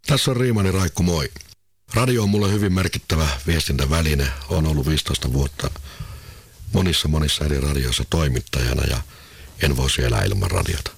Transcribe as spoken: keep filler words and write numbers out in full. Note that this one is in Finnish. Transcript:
Tässä on Riimani Raikku, moi. Radio on mulle hyvin merkittävä viestintäväline. Olen ollut viisitoista vuotta monissa monissa eri radioissa toimittajana ja en voisi elää ilman radiota.